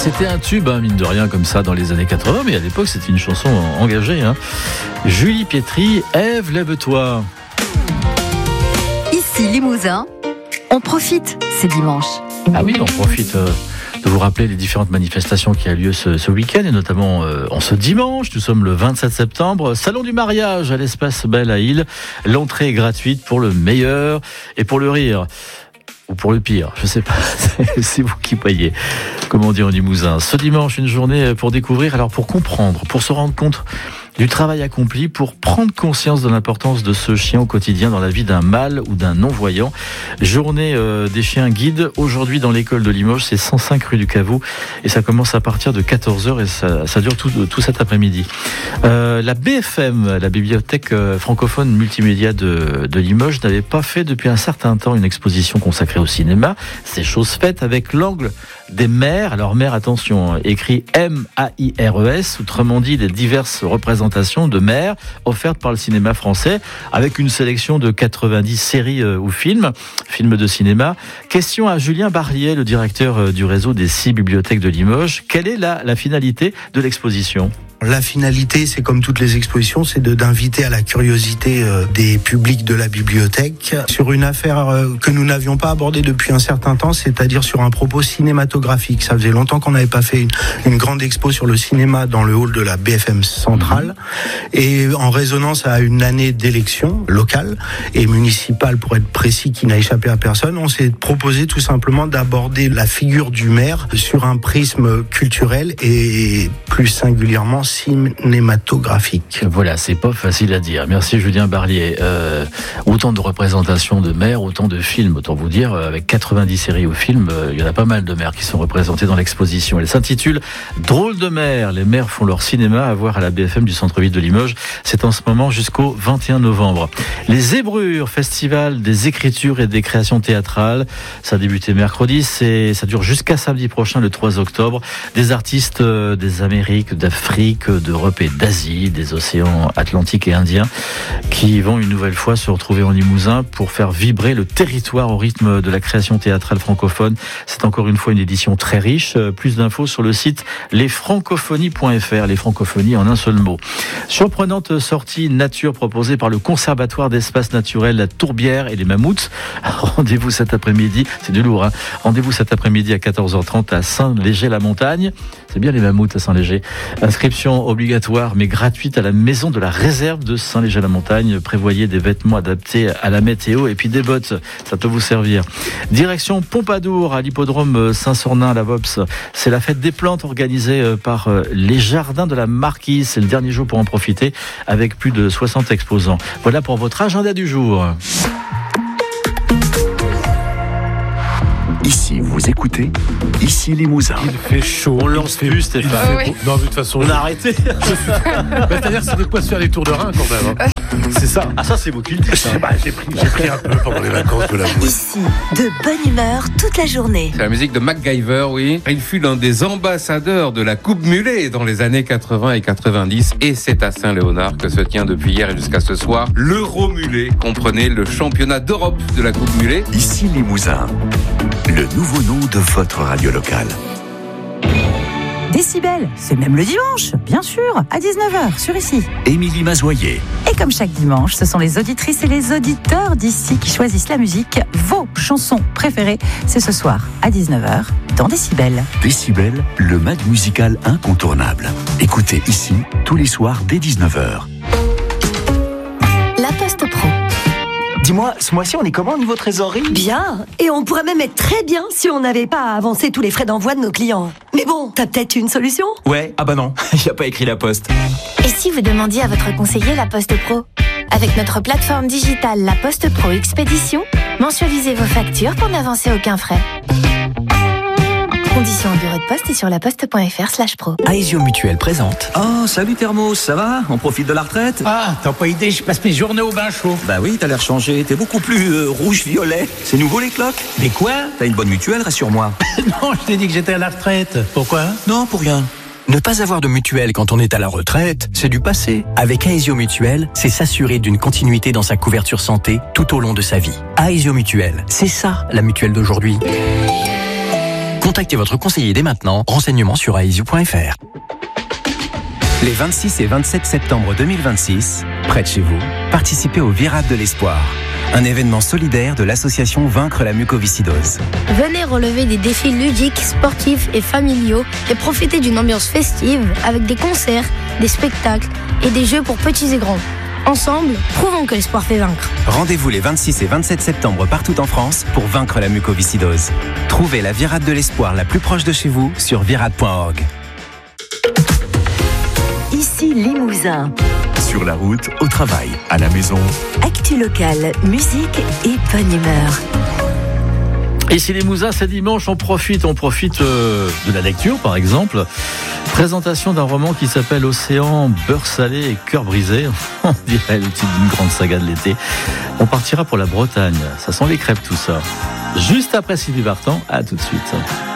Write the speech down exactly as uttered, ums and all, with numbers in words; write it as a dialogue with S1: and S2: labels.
S1: c'était un tube, hein, mine de rien, comme ça, dans les années quatre-vingts, mais à l'époque, c'était une chanson engagée. Hein. Julie Pietri, Ève, lève-toi.
S2: Ici, Limousin, on profite, c'est dimanche.
S1: Ah oui, on profite euh, de vous rappeler les différentes manifestations qui ont lieu ce, ce week-end, et notamment euh, en ce dimanche. Nous sommes le vingt-sept septembre, salon du mariage à l'Espace Belle à Île. L'entrée est gratuite pour le meilleur et pour le rire. Ou pour le pire, je sais pas, c'est vous qui voyez, comme on dit en Limousin. Ce dimanche, une journée pour découvrir, alors pour comprendre, pour se rendre compte du travail accompli, pour prendre conscience de l'importance de ce chien au quotidien dans la vie d'un mâle ou d'un non-voyant. Journée euh, des chiens guides, aujourd'hui dans l'école de Limoges, c'est cent cinq rue du Caveau, et ça commence à partir de quatorze heures et ça, ça dure tout, tout cet après-midi. Euh, la B F M, la bibliothèque francophone multimédia de, de Limoges, n'avait pas fait depuis un certain temps une exposition consacrée au cinéma. C'est chose faite avec l'angle des mères. Alors mères, attention, écrit M A I R E S, autrement dit les diverses représentations de mères offertes par le cinéma français, avec une sélection de quatre-vingt-dix séries euh, ou films, films de cinéma. Question à Julien Barlier, le directeur euh, du réseau des six bibliothèques de Limoges. Quelle est la, la finalité de l'exposition ?
S3: La finalité, c'est comme toutes les expositions, c'est de, d'inviter à la curiosité euh, des publics de la bibliothèque sur une affaire euh, que nous n'avions pas abordée depuis un certain temps, c'est-à-dire sur un propos cinématographique. Ça faisait longtemps qu'on n'avait pas fait une, une grande expo sur le cinéma dans le hall de la B F M centrale. Et en résonance à une année d'élection locale et municipale, pour être précis, qui n'a échappé à personne, on s'est proposé tout simplement d'aborder la figure du maire sur un prisme culturel et plus singulièrement cinématographique.
S1: Voilà, c'est pas facile à dire. Merci Julien Barlier. Euh, autant de représentations de maires, autant de films, autant vous dire, avec quatre-vingt-dix séries ou films, euh, il y en a pas mal de maires qui sont représentés dans l'exposition. Elle s'intitule Drôle de maires. Les maires font leur cinéma à voir à la B F M du centre-ville de Limoges. C'est en ce moment jusqu'au vingt et un novembre. Les Zébrures, festival des écritures et des créations théâtrales. Ça a débuté mercredi, c'est, ça dure jusqu'à samedi prochain, le trois octobre. Des artistes euh, des Amériques, d'Afrique, d'Europe et d'Asie, des océans Atlantique et Indien, qui vont une nouvelle fois se retrouver en Limousin pour faire vibrer le territoire au rythme de la création théâtrale francophone. C'est encore une fois une édition très riche. Plus d'infos sur le site les francophonies point f r, les francophonies en un seul mot. Surprenante sortie nature proposée par le Conservatoire d'espaces naturels La Tourbière et les Mammouths. Rendez-vous cet après-midi, c'est du lourd, hein. Rendez-vous cet après-midi à quatorze heures trente à Saint-Léger-la-Montagne. C'est bien les mammouths à Saint-Léger. Inscription obligatoire mais gratuite à la maison de la réserve de Saint-Léger-la-Montagne. Prévoyez des vêtements adaptés à la météo et puis des bottes, ça peut vous servir. Direction Pompadour à l'hippodrome Saint-Sornin à la Vops. C'est la fête des plantes organisée par les Jardins de la Marquise. C'est le dernier jour pour en profiter avec plus de soixante exposants. Voilà pour votre agenda du jour.
S4: Ici, vous écoutez, ici Limousin.
S5: Il fait chaud.
S1: On lance plus, Stéphane.
S5: Ah oui. Non, mais de toute façon,
S1: on a arrêté.
S5: bah, c'est-à-dire, c'est de quoi se faire les tours de rein quand même. Hein. C'est ça.
S1: Ah, ça, c'est vous qui le dites.
S5: Bah, j'ai pris, j'ai pris un peu pendant les vacances de la boue.
S2: Ici, de bonne humeur toute la journée.
S6: C'est la musique de MacGyver, oui. Il fut l'un des ambassadeurs de la Coupe Mulet dans les années quatre-vingts et quatre-vingt-dix. Et c'est à Saint-Léonard que se tient depuis hier et jusqu'à ce soir l'Euro Mulet. Comprenez le championnat d'Europe de la Coupe Mulet.
S4: Ici Limousin, le nouveau nom de votre radio locale.
S7: Décibel, c'est même le dimanche, bien sûr, à dix-neuf heures, sur ici.
S4: Émilie Mazoyer.
S7: Et comme chaque dimanche, ce sont les auditrices et les auditeurs d'ici qui choisissent la musique. Vos chansons préférées, c'est ce soir, à dix-neuf heures, dans Décibel.
S4: Décibel, le mag musical incontournable. Écoutez ici, tous les soirs, dès dix-neuf heures.
S2: La Poste Pro.
S8: Dis-moi, ce mois-ci, on est comment au niveau trésorerie ?
S9: Bien, et on pourrait même être très bien si on n'avait pas à avancer tous les frais d'envoi de nos clients. Mais bon, t'as peut-être une solution ?
S8: Ouais, ah bah non, il n'y a pas écrit la Poste.
S2: Et si vous demandiez à votre conseiller La Poste Pro ? Avec notre plateforme digitale La Poste Pro Expédition, mensualisez vos factures pour n'avancer aucun frais. Conditions en bureau de poste et sur laposte point f r slash pro.
S8: Aesio Mutuelle présente. Oh, salut Thermos, ça va ? On profite de la retraite ?
S10: Ah, t'as pas idée, je passe mes journées au bain chaud.
S8: Bah oui, t'as l'air changé, t'es beaucoup plus euh, rouge-violet. C'est nouveau les cloques ?
S10: Mais quoi ?
S8: T'as une bonne mutuelle, rassure-moi.
S10: Non, je t'ai dit que j'étais à la retraite. Pourquoi ?
S8: Non, pour rien. Ne pas avoir de mutuelle quand on est à la retraite, c'est du passé. Avec Aesio Mutuelle, c'est s'assurer d'une continuité dans sa couverture santé tout au long de sa vie. Aesio Mutuelle, c'est ça la mutuelle d'aujourd'hui. Contactez votre conseiller dès maintenant. Renseignements sur aesio point f r.
S11: Les vingt-six et vingt-sept septembre deux mille vingt-six, près de chez vous, participez au Virade de l'Espoir, un événement solidaire de l'association Vaincre la mucoviscidose.
S12: Venez relever des défis ludiques, sportifs et familiaux et profitez d'une ambiance festive avec des concerts, des spectacles et des jeux pour petits et grands. Ensemble, prouvons que l'espoir fait vaincre.
S11: Rendez-vous les vingt-six et vingt-sept septembre partout en France pour vaincre la mucoviscidose. Trouvez la Virade de l'Espoir la plus proche de chez vous sur virade point org.
S9: Ici Limousin.
S4: Sur la route, au travail, à la maison.
S9: Actu locale, musique et bonne humeur.
S1: Ici les Mousins, c'est dimanche, on profite, on profite euh, de la lecture par exemple. Présentation d'un roman qui s'appelle Océan, beurre salé et cœur brisé. On dirait le titre d'une grande saga de l'été. On partira pour la Bretagne, ça sent les crêpes tout ça. Juste après Sylvie Vartan, à tout de suite.